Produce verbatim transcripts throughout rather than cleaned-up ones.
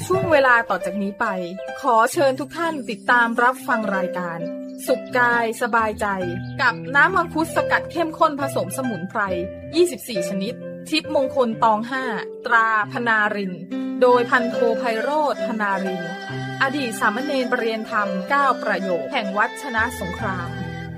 ช่วงเวลาต่อจากนี้ไปขอเชิญทุกท่านติดตามรับฟังรายการสุขกายสบายใจกับน้ำมังคุดสกัดเข้มข้นผสมสมุนไพรยี่สิบสี่ชนิดทิพย์มงคลตองห้าตราพนารินโดยพันโทไพโรจน์พนารินอดีตสามเณรประเรียนธรรมเก้าประโยคแห่งวัดชนะสงคราม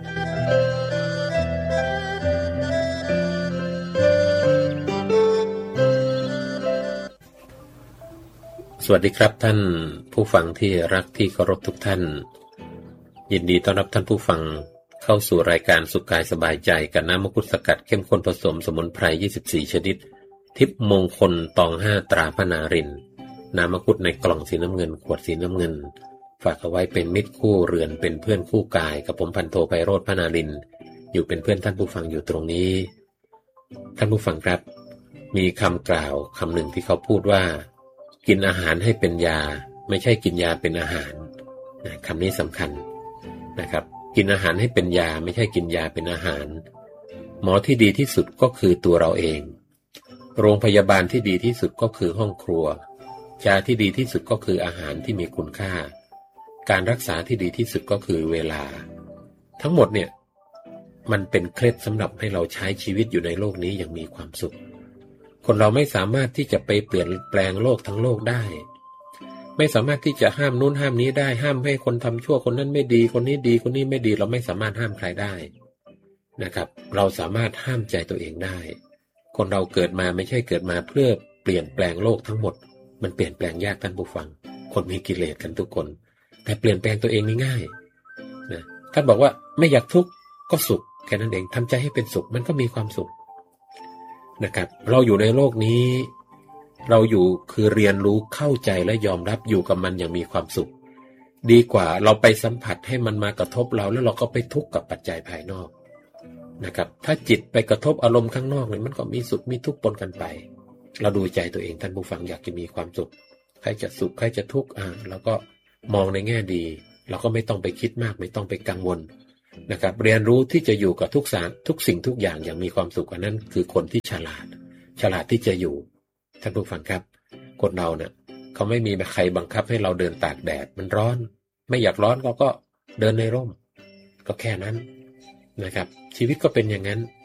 สวัสดีครับท่านผู้ฟังที่รักที่เคารพทุกท่านยินดีต้อนรับท่านผู้ฟังเข้าสู่รายการสุขกายสบายใจกับน้ำมังคุดสกัดเข้มข้นผสมสมุนไพรยี่สิบสี่ชนิดทิพย์มงคลตองห้าตราพนารินน้ำมังคุดในกล่องสีน้ำเงินขวดสีน้ำเงินฝากเอาไว้เป็นมิตรคู่เรือนเป็นเพื่อนคู่กายกับผมพันโทไพโรจน์พนารินอยู่เป็นเพื่อนท่านผู้ฟังอยู่ตรงนี้ท่านผู้ฟังครับมีคำกล่าวคำหนึ่งที่เขาพูดว่ากินอาหารให้เป็นยาไม่ใช่กินยาเป็นอาหารนะคำนี้สำคัญนะครับกินอาหารให้เป็นยาไม่ใช่กินยาเป็นอาหารหมอที่ดีที่สุดก็คือตัวเราเองโรงพยาบาลที่ดีที่สุดก็คือห้องครัวยาที่ดีที่สุดก็คืออาหารที่มีคุณค่าการรักษาที่ดีที่สุดก็คือเวลาทั้งหมดเนี่ยมันเป็นเคล็ดสำหรับให้เราใช้ชีวิตอยู่ในโลกนี้อย่างมีความสุขคนเราไม่สามารถที่จะไปเปลี่ยนแปลงโลกทั้งโลกได้ไม่สามารถที่จะห้ามนู้นห้ามนี้ได้ห้ามให้คนทำชั่วคนนั้นไม่ดีคนนี้ดีคนนี้ไม่ดีเราไม่สามารถห้ามใครได้นะครับเราสามารถห้ามใจตัวเองได้คนเราเกิดมาไม่ใช่เกิดมาเพื่อเปลี่ยนแปลงโลกทั้งหมดมันเปลี่ยนแปลงยากท่านผู้ฟังคนมีกิเลสกันทุกคนแต่เปลี่ยนแปลงตัวเองนี่ง่ายนะท่านบอกว่าไม่อยากทุกข์ก็สุขแค่นั้นเองทำใจให้เป็นสุขมันก็มีความสุขนะครับเราอยู่ในโลกนี้เราอยู่คือเรียนรู้เข้าใจและยอมรับอยู่กับมันอย่างมีความสุขดีกว่าเราไปสัมผัสให้มันมากระทบเราแล้วเราก็ไปทุกข์กับปัจจัยภายนอกนะครับถ้าจิตไปกระทบอารมณ์ข้างนอกเนี่ยมันก็มีสุขมีทุกข์ปนกันไปเราดูใจตัวเองท่านผู้ฟังอยากจะมีความสุขใครจะสุขใครจะทุกข์อ่าเราก็มองในแง่ดีเราก็ไม่ต้องไปคิดมากไม่ต้องไปกังวลนะครับเรียนรู้ที่จะอยู่กับทุกสารทุกสิ่งทุกอย่างอย่างมีความสุขอันนั้นคือคนที่ฉลาดฉลาดที่จะอยู่ท่านผู้ฟังครับคนเราเนี่ยเขาไม่มีใครบังคับให้เราเดินตากแดดมันร้อนไม่อยากร้อนเราก็เดินในร่มก็แค่นั้นนะครับชีวิตก็เป็นอย่างนั้น